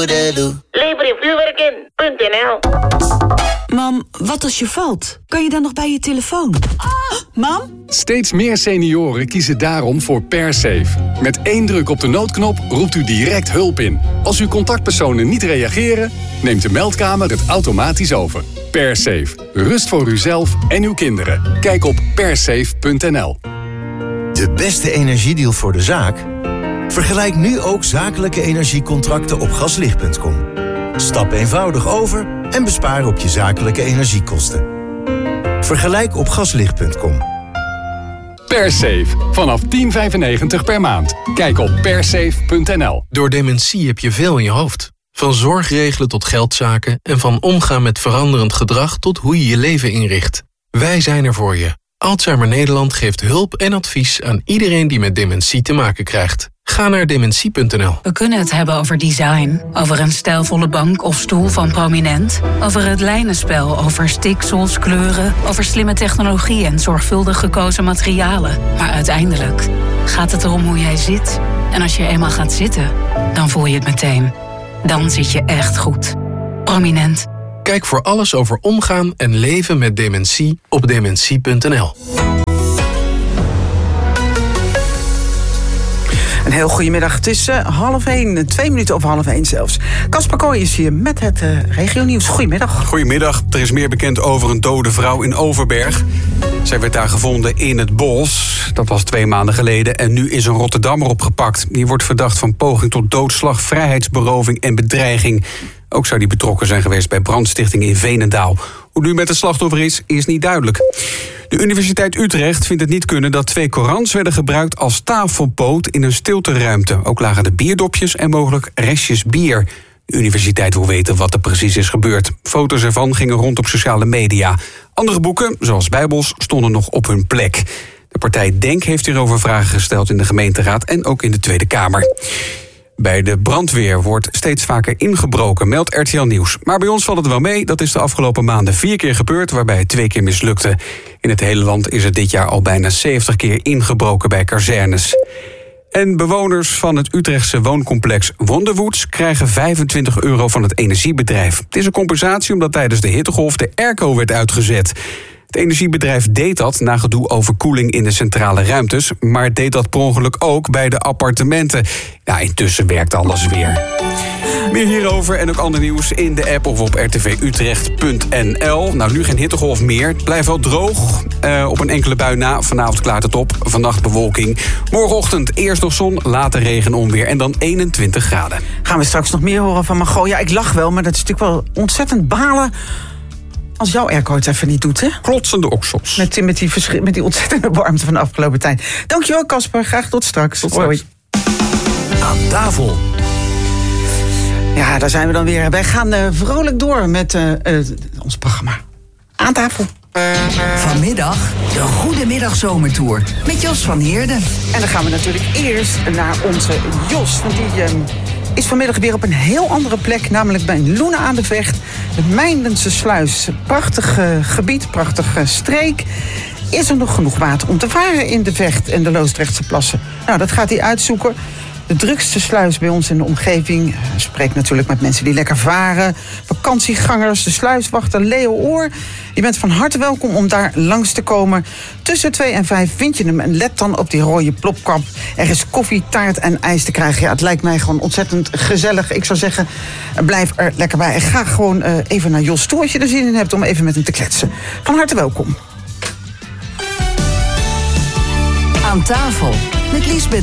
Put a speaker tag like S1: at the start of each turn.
S1: toedelu.
S2: Lever je vuurwerk in.nl.
S3: Mam, wat als je valt? Kan je dan nog bij je telefoon? Mam?
S4: Steeds meer senioren kiezen daarom voor PerSafe. Met 1 druk op de noodknop roept u direct hulp in. Als uw contactpersonen niet reageren, neemt de meldkamer het automatisch over. PerSafe. Rust voor uzelf en uw kinderen. Kijk op persafe.nl.
S5: De beste energiedeal voor de zaak? Vergelijk nu ook zakelijke energiecontracten op gaslicht.com. Stap eenvoudig over en bespaar op je zakelijke energiekosten. Vergelijk op gaslicht.com.
S4: PerSafe. Vanaf €10,95 per maand. Kijk op persafe.nl.
S6: Door dementie heb je veel in je hoofd. Van zorg regelen tot geldzaken en van omgaan met veranderend gedrag tot hoe je je leven inricht. Wij zijn er voor je. Alzheimer Nederland geeft hulp en advies aan iedereen die met dementie te maken krijgt. Ga naar dementie.nl.
S7: We kunnen het hebben over design, over een stijlvolle bank of stoel van Prominent, over het lijnenspel, over stiksels, kleuren, over slimme technologie en zorgvuldig gekozen materialen. Maar uiteindelijk gaat het erom hoe jij zit. En als je eenmaal gaat zitten, dan voel je het meteen. Dan zit je echt goed. Prominent.
S6: Kijk voor alles over omgaan en leven met dementie op dementie.nl.
S8: Een heel goedemiddag. Het is 1:30, 2 minuten over 1:30 zelfs. Casper Kooi is hier met het regionieuws. Goedemiddag.
S9: Goedemiddag. Er is meer bekend over een dode vrouw in Overberg. Zij werd daar gevonden in het bos. Dat was 2 maanden geleden. En nu is een Rotterdammer opgepakt. Die wordt verdacht van poging tot doodslag, vrijheidsberoving en bedreiging. Ook zou die betrokken zijn geweest bij brandstichting in Veenendaal. Hoe nu met het slachtoffer is niet duidelijk. De Universiteit Utrecht vindt het niet kunnen dat 2 Korans werden gebruikt als tafelpoot in een stilteruimte. Ook lagen er bierdopjes en mogelijk restjes bier. De universiteit wil weten wat er precies is gebeurd. Foto's ervan gingen rond op sociale media. Andere boeken, zoals Bijbels, stonden nog op hun plek. De partij DENK heeft hierover vragen gesteld in de gemeenteraad en ook in de Tweede Kamer. Bij de brandweer wordt steeds vaker ingebroken, meldt RTL Nieuws. Maar bij ons valt het wel mee, dat is de afgelopen maanden 4 keer gebeurd, waarbij het 2 keer mislukte. In het hele land is er dit jaar al bijna 70 keer ingebroken bij kazernes. En bewoners van het Utrechtse wooncomplex Wonderwoods krijgen €25 van het energiebedrijf. Het is een compensatie omdat tijdens de hittegolf de airco werd uitgezet. Het energiebedrijf deed dat na gedoe over koeling in de centrale ruimtes, maar deed dat per ongeluk ook bij de appartementen. Ja, intussen werkt alles weer. Meer hierover en ook ander nieuws in de app of op rtvutrecht.nl. Nou, nu geen hittegolf meer. Het blijft wel droog. Op een enkele bui na. Vanavond klaart het op. Vannacht bewolking. Morgenochtend eerst nog zon, later regen, onweer en dan 21 graden.
S8: Gaan we straks nog meer horen van Margot? Ja, ik lach wel, maar dat is natuurlijk wel ontzettend balen als jouw airco het even niet doet, hè?
S9: Klotsende oksels.
S8: Met die ontzettende warmte van de afgelopen tijd. Dankjewel, Casper. Graag tot straks. Hoi.
S5: Aan tafel.
S8: Ja, daar zijn we dan weer. Wij gaan vrolijk door met ons programma. Aan tafel.
S3: Vanmiddag de Goedemiddag Zomertour met Jos van Heerden.
S8: En dan gaan we natuurlijk eerst naar onze Jos. Want die is vanmiddag weer op een heel andere plek. Namelijk bij Loenen aan de Vecht. De Mijndense Sluis. Prachtig gebied, prachtige streek. Is er nog genoeg water om te varen in de Vecht en de Loosdrechtse plassen? Nou, dat gaat hij uitzoeken. De drukste sluis bij ons in de omgeving. Spreek natuurlijk met mensen die lekker varen. Vakantiegangers, de sluiswachter Leo Oor. Je bent van harte welkom om daar langs te komen. Tussen 2 en 5 vind je hem. En let dan op die rode plopkap. Er is koffie, taart en ijs te krijgen. Ja, het lijkt mij gewoon ontzettend gezellig. Ik zou zeggen, blijf er lekker bij. En ga gewoon even naar Jos toe als je er zin in hebt om even met hem te kletsen. Van harte welkom.
S3: Aan tafel met Liesbeth